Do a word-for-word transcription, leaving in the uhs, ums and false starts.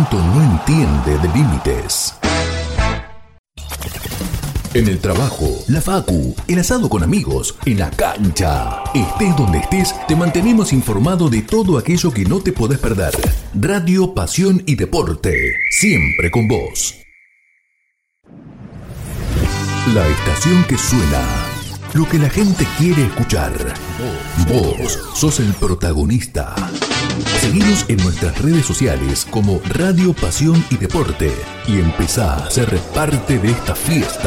talento no entiende de límites. En el trabajo, la facu, el asado con amigos, en la cancha. Estés donde estés, te mantenemos informado de todo aquello que no te podés perder. Radio, pasión y deporte, siempre con vos. La estación que suena, lo que la gente quiere escuchar. Vos sos el protagonista. Seguinos en nuestras redes sociales como Radio, Pasión y Deporte y empezá a ser parte de esta fiesta.